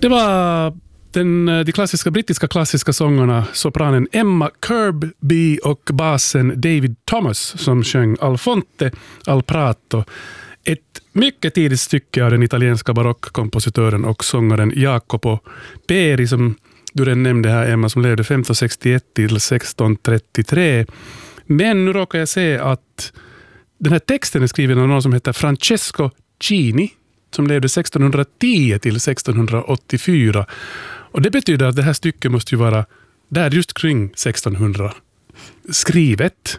Det var de klassiska brittiska klassiska sångarna, sopranen Emma Kirkby och basen David Thomas som sjöng Al Fonte, Al Prato. Ett mycket tidigt stycke av den italienska barockkompositören och sångaren Jacopo Peri, som du redan nämnde här, Emma, som levde 1561 till 1633. Men nu råkar jag se att den här texten är skriven av någon som heter Francesco Cini, som levde 1610 till 1684. Och det betyder att det här stycket måste ju vara där just kring 1600 skrivet.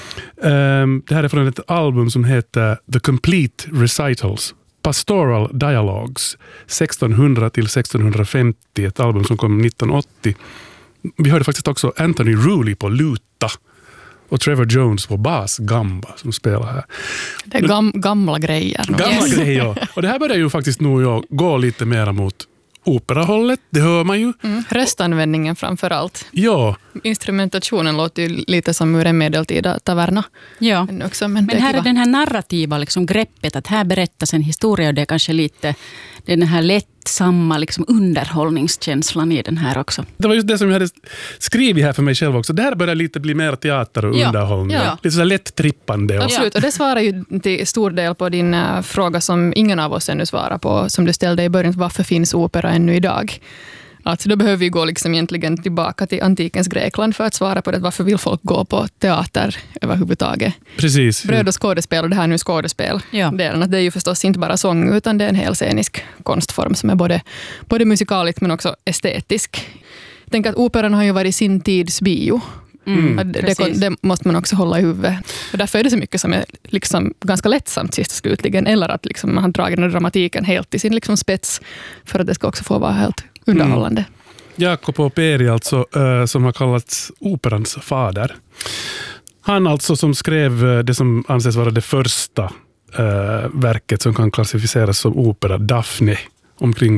Det här är från ett album som heter The Complete Recitals, Pastoral Dialogues, 1600 till 1650, ett album som kom 1980. Vi hörde faktiskt också Anthony Rooley på luta och Trevor Jones på bas, gamba, som spelar här. Det är gamla grejer. Gamla grejer, ja. Och det här börjar ju faktiskt nog gå lite mer mot operahållet, det hör man ju. Röstanvändningen framför allt. Ja. Instrumentationen låter ju lite som ur en medeltida taverna. Ja. Också, men här är den här narrativa liksom greppet, att här berättas en historia, och det är kanske lite den här lättsamma liksom underhållningskänslan i den här också. Det var just det som jag hade skrivit här för mig själv också. Det här börjar lite bli mer teater och underhållning. Ja. Lite så lätt trippande. Absolut, och det svarar ju till stor del på din fråga som ingen av oss ännu svarar på, som du ställde i början. Varför finns opera ännu idag? Alltså då behöver vi gå liksom egentligen tillbaka till antikens Grekland för att svara på det. Varför vill folk gå på teater överhuvudtaget? Precis. Bröd och skådespel, och det här nu skådespel. Ja. Det är ju förstås inte bara sång, utan det är en hel scenisk konstform som är både musikalisk men också estetisk. Jag tänker att operan har ju varit sin tids bio. Det måste man också hålla i huvudet. Och därför är det så mycket som är liksom ganska lättsamt sist och slutligen, eller att liksom man har dragit den dramatiken helt till sin liksom spets för att det ska också få vara helt underhållande. Jacopo Peri alltså, som har kallats operans fader. Han alltså som skrev det som anses vara det första verket som kan klassificeras som opera, Daphne, omkring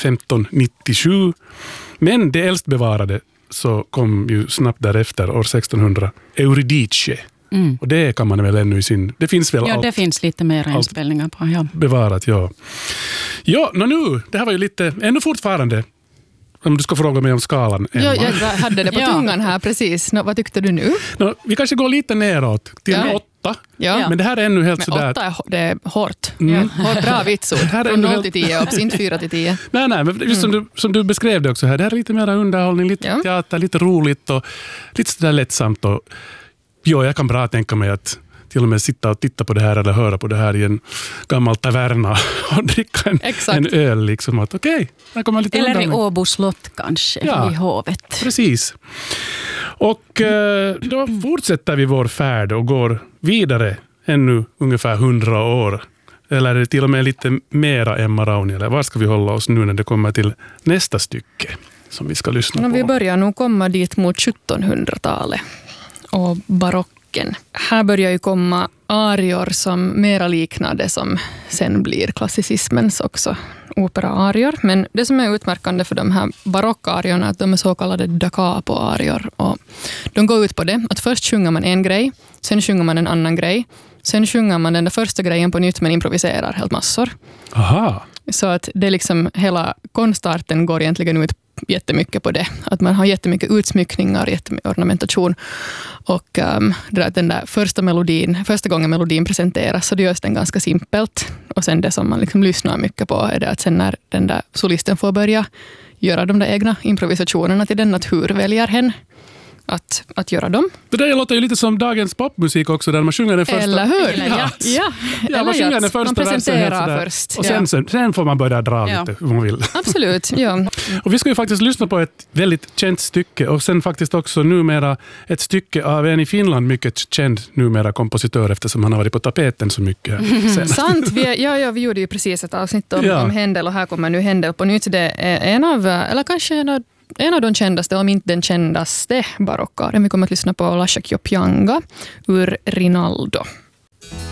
1597. Men det äldst bevarade så kom ju snabbt därefter, år 1600, Euridice. Och det kan man väl ännu i sin... Det finns väl det finns lite mer inspelningar på. Ja. Bevarat, ja. Ja, nu, det här var ju lite... Ännu fortfarande, om du ska fråga mig om skalan, Emma. Ja, jag hade det på tungan här, precis. Vad tyckte du nu? Vi kanske går lite neråt, till 8. Ja. Men det här är ännu helt sådär... 8 det är hårt. Bra vitsord. Från 0 till 10 och inte 4 till 10. Nej, men just som du beskrev det också här. Det här är lite mer underhållning, lite teater, lite roligt och lite sådär lättsamt. Och, jag kan bra tänka mig att till och med sitta och titta på det här eller höra på det här i en gammal taverna och dricka en öl. Liksom, att okej, här kommer lite eller i Åbo slott kanske, i hovet. Precis. Och då fortsätter vi vår färd och går vidare ännu ungefär 100 år. Eller till och med lite mera, Emma Rauni. Eller var ska vi hålla oss nu när det kommer till nästa stycke som vi ska lyssna på? Vi börjar nog komma dit mot 1700-talet och barocken. Här börjar ju komma arior som mera liknar det som sen blir klassicismens också opera-arior. Men det som är utmärkande för de här barockariorna är att de är så kallade da capo-arior. Och de går ut på det att först sjunger man en grej, sen sjunger man en annan grej, sen sjunger man den där första grejen på nytt men improviserar helt massor. Aha. Så att det liksom hela konstarten går egentligen ut jättemycket på det. Att man har jättemycket utsmyckningar, jättemycket ornamentation. Och den där första gången melodin presenteras så det görs den ganska simpelt. Och sen det som man liksom lyssnar mycket på är det att sen när den där solisten får börja göra de där egna improvisationerna till den, att hur väljer hen att göra dem. Det där låter ju lite som dagens popmusik också, där man sjunger den första... Eller hur? Ja, man sjunger den första man presenterar först. Och sen får man börja dra lite hur man vill. Absolut, ja. Och vi ska ju faktiskt lyssna på ett väldigt känt stycke och sen faktiskt också numera ett stycke av en i Finland mycket känd numera kompositör, eftersom han har varit på tapeten så mycket. Sant, vi gjorde ju precis ett avsnitt om Händel, och här kommer nu Händel på nytt. Det är en av de kändaste, om inte den kändaste barockaren. Vi kommer att lyssna på Lascia Chioppianga ur Rinaldo.